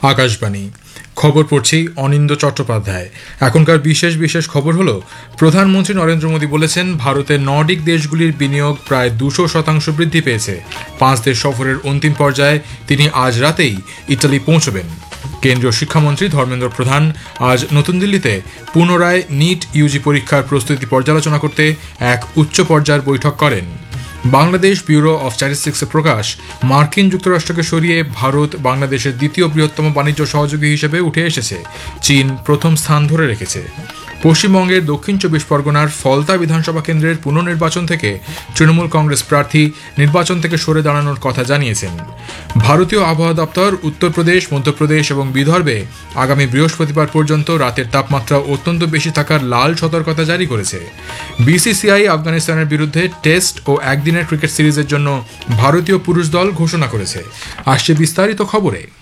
আকাশবাণী খবর পড়ছি অনিন্দ চট্টোপাধ্যায়। এখনকার বিশেষ বিশেষ খবর হলো, প্রধানমন্ত্রী নরেন্দ্র মোদী বলেছেন ভারতের নর্ডিক দেশগুলির বিনিয়োগ প্রায় 200% বৃদ্ধি পেয়েছে। 5 দেশ সফরের অন্তিম পর্যায়ে তিনি আজ রাতেই ইটালি পৌঁছবেন। কেন্দ্রীয় শিক্ষামন্ত্রী ধর্মেন্দ্র প্রধান আজ নতুন দিল্লিতে পুনরায় নিট ইউজি পরীক্ষার প্রস্তুতি পর্যালোচনা করতে এক উচ্চ পর্যায়ের বৈঠক করেন। বাংলাদেশ ব্যুরো অফ স্ট্যাটিস্টিক্সে প্রকাশ, মার্কিন যুক্তরাষ্ট্রকে সরিয়ে ভারত বাংলাদেশের দ্বিতীয় বৃহত্তম বাণিজ্য সহযোগী হিসেবে উঠে এসেছে। চীন প্রথম স্থান ধরে রেখেছে। পশ্চিমবঙ্গের দক্ষিণ 24 পরগনার ফলতা বিধানসভা কেন্দ্রের পুনর্নির্বাচন থেকে তৃণমূল কংগ্রেস প্রার্থী নির্বাচন থেকে সরে দাঁড়ানোর কথা জানিয়েছেন। ভারতীয় আবহাওয়া দপ্তর উত্তরপ্রদেশ, মধ্যপ্রদেশ এবং বিদর্ভে আগামী বৃহস্পতিবার পর্যন্ত রাতের তাপমাত্রা অত্যন্ত বেশি থাকার লাল সতর্কতা জারি করেছে। বিসিসিআই আফগানিস্তানের বিরুদ্ধে টেস্ট ও একদিনের ক্রিকেট সিরিজের জন্য ভারতীয় পুরুষ দল ঘোষণা করেছে। আসছে বিস্তারিত খবরে।